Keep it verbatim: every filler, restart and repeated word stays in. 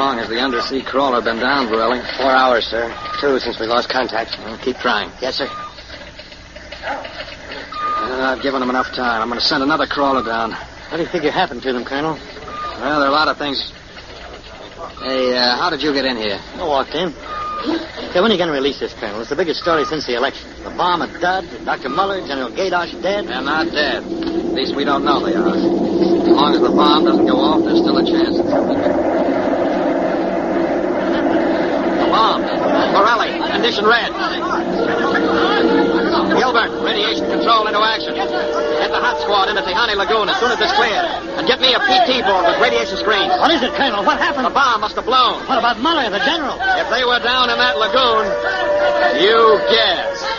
long has the undersea crawler been down, Borelli? Four hours, sir. Two since we lost contact. Well, keep trying. Yes, sir. Uh, I've given them enough time. I'm going to send another crawler down. What do you figure happened to them, Colonel? Well, there are a lot of things. Hey, uh, how did you get in here? I walked in. Hey, when are you going to release this, Colonel? It's the biggest story since the election. The bomb a dud, Doctor Muller, General Gadosh dead. They're not dead. At least we don't know they are. As long as the bomb doesn't go off, there's still a chance. The bomb. Borelli, condition red. Gilbert, radiation control into action. Get the hot squad into Tehani Lagoon as soon as it's cleared. And get me a P T board with radiation screens. What is it, Colonel? What happened? The bomb must have blown. What about Muller, the general? If they were down in that lagoon, you guess.